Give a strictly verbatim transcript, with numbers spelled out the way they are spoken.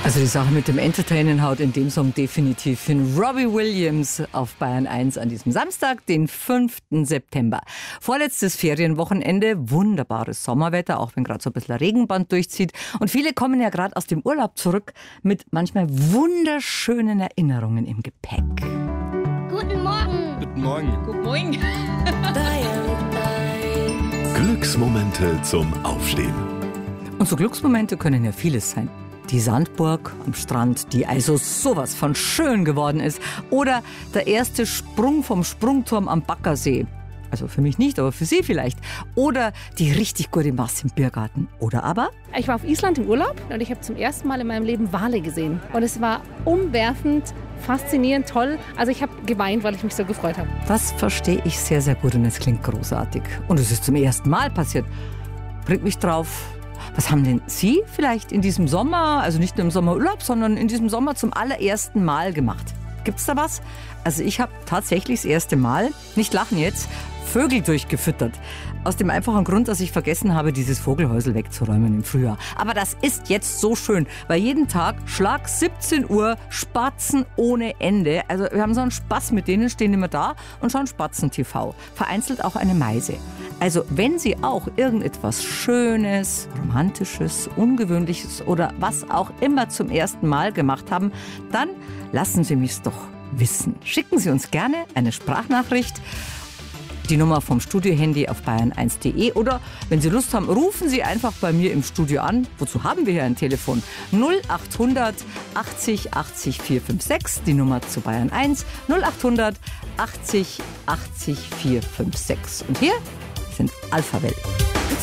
Also die Sache mit dem Entertainen haut in dem Song definitiv hin. Robbie Williams auf Bayern eins an diesem Samstag, den fünften September. Vorletztes Ferienwochenende, wunderbares Sommerwetter, auch wenn gerade so ein bisschen ein Regenband durchzieht. Und viele kommen ja gerade aus dem Urlaub zurück mit manchmal wunderschönen Erinnerungen im Gepäck. Guten Morgen. Guten Morgen. Guten Morgen. Glücksmomente zum Aufstehen. Und so Glücksmomente können ja vieles sein. Die Sandburg am Strand, die also sowas von schön geworden ist. Oder der erste Sprung vom Sprungturm am Baggersee. Also für mich nicht, aber für Sie vielleicht. Oder die richtig gute Masse im Biergarten. Oder aber? Ich war auf Island im Urlaub und ich habe zum ersten Mal in meinem Leben Wale gesehen. Und es war umwerfend, faszinierend, toll. Also ich habe geweint, weil ich mich so gefreut habe. Das verstehe ich sehr, sehr gut und es klingt großartig. Und es ist zum ersten Mal passiert. Bringt mich drauf. Was haben denn Sie vielleicht in diesem Sommer, also nicht nur im Sommerurlaub, sondern in diesem Sommer zum allerersten Mal gemacht? Gibt's da was? Also ich habe tatsächlich das erste Mal, nicht lachen jetzt, Vögel durchgefüttert. Aus dem einfachen Grund, dass ich vergessen habe, dieses Vogelhäusel wegzuräumen im Frühjahr. Aber das ist jetzt so schön, weil jeden Tag, Schlag siebzehn Uhr, Spatzen ohne Ende. Also wir haben so einen Spaß mit denen, stehen immer da und schauen Spatzen-T V. Vereinzelt auch eine Meise. Also wenn Sie auch irgendetwas Schönes, Romantisches, Ungewöhnliches oder was auch immer zum ersten Mal gemacht haben, dann lassen Sie mich's doch wissen. Schicken Sie uns gerne eine Sprachnachricht. Die Nummer vom Studiohandy auf bayern eins punkt de oder wenn Sie Lust haben, rufen Sie einfach bei mir im Studio an. Wozu haben wir hier ein Telefon? null acht hundert achtzig achtzig vier fünf sechs, die Nummer zu Bayern eins, null acht hundert achtzig achtzig vier fünf sechs. Und hier sind Alpha Welt.